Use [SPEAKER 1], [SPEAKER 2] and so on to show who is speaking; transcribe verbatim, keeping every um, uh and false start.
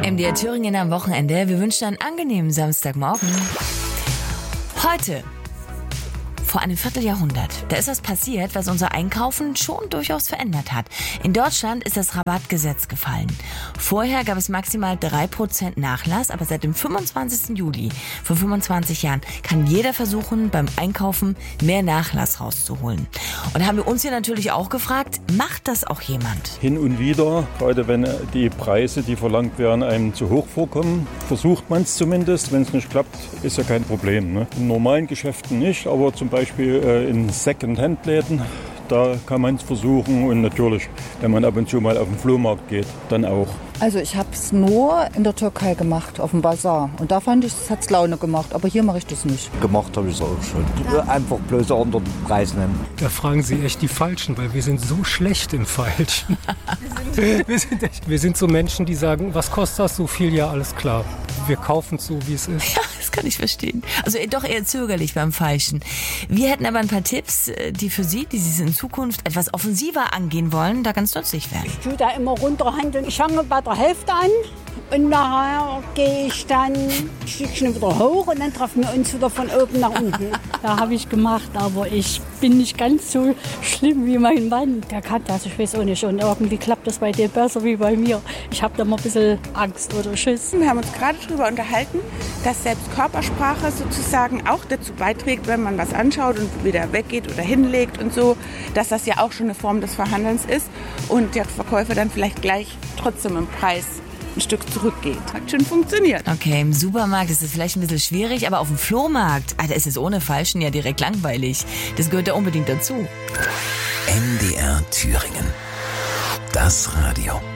[SPEAKER 1] M D R Thüringen am Wochenende. Wir wünschen einen angenehmen Samstagmorgen. Heute, vor einem Vierteljahrhundert, da ist was passiert, was unser Einkaufen schon durchaus verändert hat. In Deutschland ist das Rabattgesetz gefallen. Vorher gab es maximal drei Prozent Nachlass, aber seit dem fünfundzwanzigsten Juli, vor fünfundzwanzig Jahren, kann jeder versuchen, beim Einkaufen mehr Nachlass rauszuholen. Und da haben wir uns hier natürlich auch gefragt, macht das auch jemand?
[SPEAKER 2] Hin und wieder, gerade wenn die Preise, die verlangt werden, einem zu hoch vorkommen, versucht man es zumindest. Wenn es nicht klappt, ist ja kein Problem, ne? In normalen Geschäften nicht, aber zum Beispiel äh, in Second-Hand-Läden, da kann man es versuchen. Und natürlich, wenn man ab und zu mal auf den Flohmarkt geht, dann auch.
[SPEAKER 3] Also ich habe es nur in der Türkei gemacht, auf dem Bazar. Und da fand ich, es hat Laune gemacht. Aber hier mache ich das nicht.
[SPEAKER 4] Gemacht habe ich es auch schon. Einfach bloß unter den Preis nehmen.
[SPEAKER 5] Da fragen Sie echt die Falschen, weil wir sind so schlecht im Falschen. wir, sind echt, wir sind so Menschen, die sagen, was kostet das so viel? Ja, alles klar. Wir kaufen es so, wie es ist.
[SPEAKER 1] Ja, das kann ich verstehen. Also doch eher zögerlich beim Falschen. Wir hätten aber ein paar Tipps, die für Sie, die Sie in Zukunft etwas offensiver angehen wollen, da ganz nützlich wären.
[SPEAKER 6] Ich tue da immer runterhandeln. Ich fange bei der Hälfte an und nachher gehe ich dann ein Stückchen wieder hoch und dann treffen wir uns wieder von oben nach unten.
[SPEAKER 7] Da habe ich gemacht, aber ich bin nicht ganz so schlimm wie mein Mann. Der kann das, ich weiß auch nicht. Und irgendwie klappt das bei dir besser wie bei mir. Ich habe da mal ein bisschen Angst oder Schiss.
[SPEAKER 8] Wir haben uns gerade darüber unterhalten, dass selbst Körpersprache sozusagen auch dazu beiträgt, wenn man was anschaut und wieder weggeht oder hinlegt und so, dass das ja auch schon eine Form des Verhandelns ist und der Verkäufer dann vielleicht gleich trotzdem im Preis ein Stück zurückgeht. Hat schon funktioniert.
[SPEAKER 1] Okay, im Supermarkt ist es vielleicht ein bisschen schwierig, aber auf dem Flohmarkt, ah, da ist es ohne Falschen ja direkt langweilig. Das gehört da unbedingt dazu.
[SPEAKER 9] M D R Thüringen. Das Radio.